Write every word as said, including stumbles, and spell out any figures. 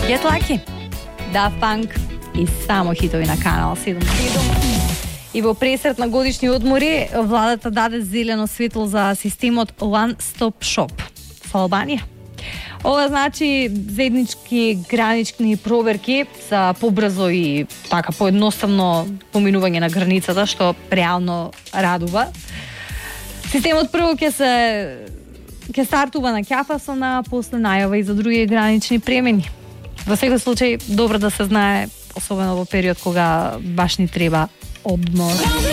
Get Lucky, Daft Punk и само хитови на Канал седум. И во пресрет на годишни одмори, владата даде зелено светло за системот One Stop Shop во Албанија. Ова значи заеднички гранични проверки за побрзо и така поедноставно поминување на границата, што реално радува. Системот прво ќе се ќе стартува на Кјафасона, после најава и за други гранични премени. Во секој случај добро да се знае, особено во период кога баш ни треба одмор.